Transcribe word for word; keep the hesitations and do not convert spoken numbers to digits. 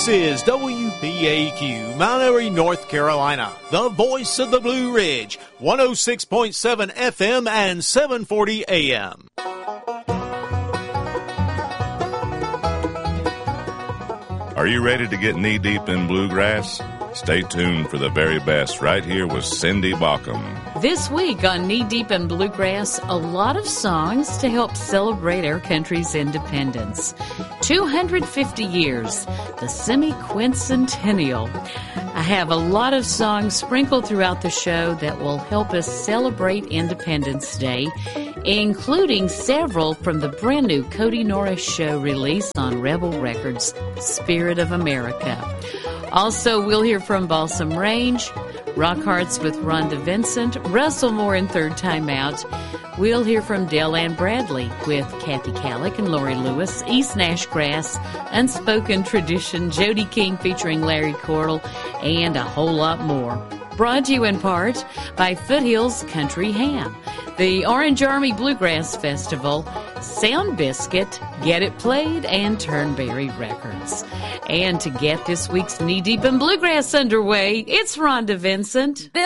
This is W P A Q, Mount Airy, North Carolina, the voice of the Blue Ridge, one oh six point seven F M and seven forty A M. Are you ready to get knee-deep in bluegrass? Stay tuned for the very best right here with Cindy Baucom. This week on Knee Deep in Bluegrass, a lot of songs to help celebrate our country's independence. two hundred fifty years, the semi-quincentennial. I have a lot of songs sprinkled throughout the show that will help us celebrate Independence Day, including several from the brand new Cody Norris Show release on Rebel Records, Spirit of America. Also, we'll hear from Balsam Range, Rock Hearts with Rhonda Vincent, Russell Moore in Third Time Out. We'll hear from Dell Ann Bradley with Kathy Kallick and Lori Lewis, East Nash Grass, Unspoken Tradition, Jody King featuring Larry Cordell, and a whole lot more. Brought to you in part by Foothills Country Ham, the Orange Army Bluegrass Festival, Sound Biscuit, Get It Played, and Turnberry Records. And to get this week's Knee Deep in Bluegrass underway, it's Rhonda Vincent.